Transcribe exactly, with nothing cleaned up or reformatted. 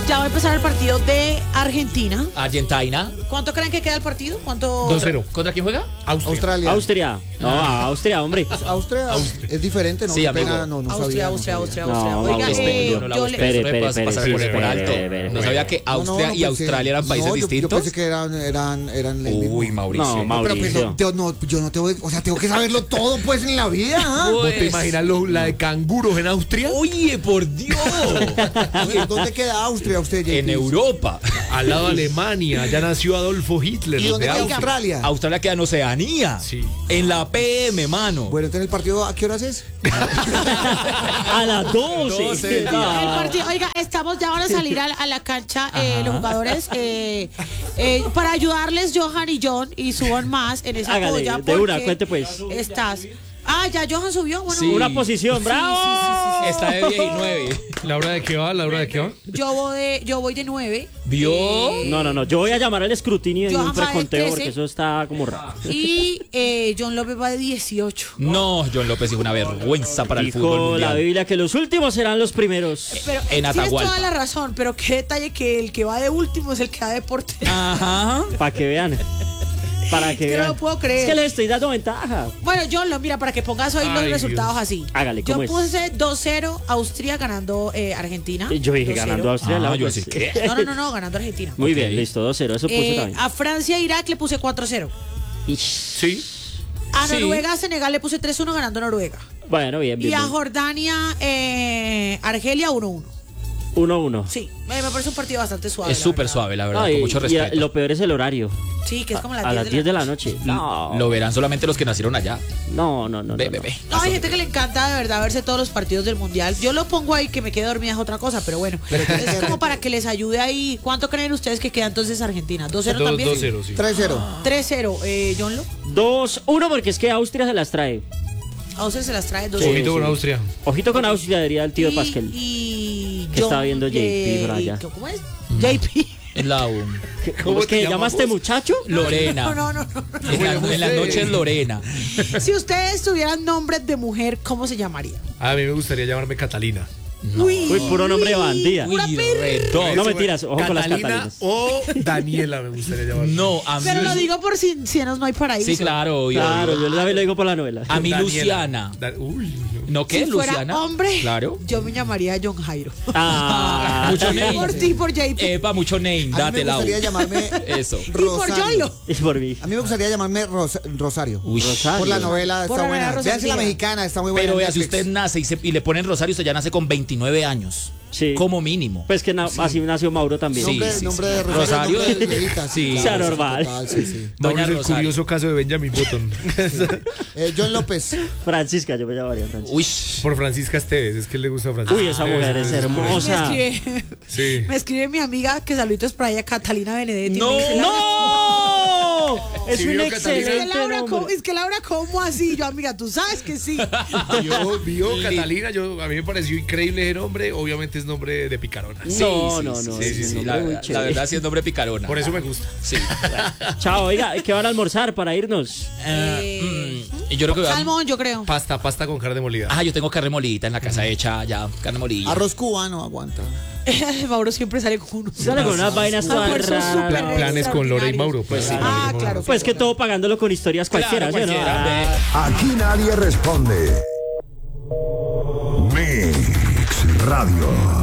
Ya va a empezar el partido de Argentina. Argentina. ¿Cuánto creen que queda el partido? ¿Cuánto? dos cero. ¿Contra quién juega? Austria. Australia. Austria. No, Austria, hombre. Austria, Austria. es diferente, ¿no? Sí, Qué amigo. pena, no, no Austria, sabía, Austria, no Austria, sabía. Austria. No, Oiga, vamos, eh, Yo no la yo voy a le- esperar, Espere, eso me espere, pasa- pasa espere, por espere, alto. espere, espere. No sabía que No, no, Austria no, y pensé- Australia eran países no, yo- distintos. Yo pensé que eran, eran, eran el mismo. Uy, Mauricio. No, Pero pues, Mauricio. no, yo no, yo no tengo, o sea, tengo que saberlo todo pues en la vida. ¿ah? ¿Vos te Pues- imaginas lo- la de canguros en Austria? Oye, por Dios. Oye, ¿dónde queda Austria usted, J P? En Europa. Al lado de Alemania, allá nació Adolfo Hitler. ¿Y dónde de queda Austria. Australia? Australia queda en Oceanía. Sí. En la P M, mano. Bueno, entonces el partido, ¿a qué horas es? A las doce. doce del día. El Ah. partido, oiga, estamos ya van a salir a, a la cancha eh, los jugadores eh, eh, para ayudarles Johan y John y suban más en esa Hágale, polla de una, porque cuente, pues. Estás. Ah, ya Johan subió, bueno. Sí. Una posición, Sí, bravo. sí, sí, sí, sí. Está de diez y nueve. ¿La hora de qué va? ¿La hora de qué va? Yo voy de, yo voy de nueve. ¿Vio? Eh, No, no, no. Yo voy a llamar al escrutinio y Yo un jamás preconteo trece. porque eso está como raro. Y eh, John López va de dieciocho. No, John López es una vergüenza para el fútbol Dijo la mundial. Biblia que los últimos serán los primeros. Pero En tienes Atahualpa. toda la razón, pero qué detalle que el que va de último es el que va de portero. Ajá. Para que vean. Para que que no vean. lo puedo creer. Es que les estoy dando ventaja. Bueno, John, lo mira, para que pongas hoy los Ay, resultados Dios. así. Hágale, Yo ¿cómo es? puse dos cero Austria ganando eh, Argentina. Yo dije dos cero. ganando a Austria. Ah, la yo pues. sí, ¿qué? No, no, no, no, ganando Argentina. Muy Ok. bien, listo, dos cero. Eso puse Eh, también. a Francia e Irak le puse cuatro cero. Ish. Sí. A Sí. Noruega, Senegal le puse tres uno ganando Noruega. Bueno, bien, bien. Y a bien. Jordania, eh, Argelia uno uno. uno uno. Sí, me, me parece un partido bastante suave. Es la súper verdad. suave, la verdad, No, y- con mucho y a- respeto. lo peor es el horario. Sí, que es como las A las diez de la noche. No, Lo verán solamente los que nacieron allá. no, no, no. Ve, no, ve, no. ve. No, hay gente que le encanta de verdad verse todos los partidos del Mundial. Yo lo pongo ahí, que me quede dormida es otra cosa, pero bueno. Es como para que les ayude ahí. ¿Cuánto creen ustedes que queda entonces Argentina? ¿dos cero Dos- también? dos cero, sí. tres cero. tres cero, eh, John Lo. dos uno porque es que Austria se las trae. Austria se las trae dos cero. Ojito con sí. Austria. Ojito con Austria, diría el tío Y- Pascal. Y Que John, está viendo J P eh, por allá. ¿Cómo es? J P. Es la U. ¿Cómo es te que llamas llamaste vos? muchacho? Lorena. No, no, no, no. En, la- en las noches Lorena. Si ustedes tuvieran nombres de mujer, ¿cómo se llamaría? A mí me gustaría llamarme Catalina. Uy, Uy, puro nombre de bandida. Pura Uy, perra. redondo. No mentiras, ojo con las Catalina Catalinas. o Daniela me gustaría llamarme. No, a mí. Pero lo digo por si cienos no hay paraíso. Sí, claro, obvio. Claro, yo también lo digo por la novela. A mí Daniela. Luciana. Da- Uy, no. ¿No qué? Si fuera Luciana. hombre, Claro. yo me llamaría John Jairo. Ah, Mucho también. name. Por ti, por J P. Epa, mucho name. A mí me Date la U. gustaría llamarme Eso. y por John Rosario. Lo. Es por mí. A mí me gustaría llamarme Ros- Rosario. Uy. Rosario. Por la novela, Por está la buena. novela Véanse la Rosalía. mexicana, está muy buena. Pero en vea, si Netflix. usted nace y, se- y le ponen Rosario, usted ya nace con veintinueve años. Sí. Como mínimo. Pues que na- así nació Mauro también. Sí, Nombre, sí, nombre sí. de Rosario. Rosario nombre de de- viejita, sí. claro, Sea sí, normal. total, sí, sí. Doña Vamos el Rosario. curioso caso de Benjamin Button. Eh, John López. Francisca, yo me llamaría Francisca. Uy. Por Francisca Esteves, es que le gusta a Francisca. Uy, esa mujer es Me hermosa. escribe, Sí. me escribe mi amiga que saluditos para ella, Catalina Benedetti. No. Me dice, Laura, ¡No! Es Sí, un vio, Es que, excelente Laura, ¿cómo, nombre. es que Laura, ¿cómo así? Yo, amiga, tú sabes que sí. Yo, vio Catalina, yo, a mí me pareció increíble ese nombre. Obviamente es nombre de picarona. Sí, No, sí, no, sí, no, sí, es sí, un sí, nombre la, muy la chévere. verdad sí es nombre picarona. Por eso me gusta. Sí. Chao, oiga, ¿qué van a almorzar para irnos? Eh, mm, y yo creo que Salmón, yo creo. Pasta, pasta con carne molida. Ah, yo tengo carne molida en la casa hecha ya, carne molida. Arroz cubano, aguanta. Mauro siempre sale con uno. Sale con unas vainas todas Almuerzos raras. súper Pla- planes con Lore y Mauro. Pues sí. Ah, claro. Pues que todo pagándolo con historias Claro, cualquiera, ¿sí o no? cualquiera, Ah, ve. Aquí nadie responde. Mix Radio.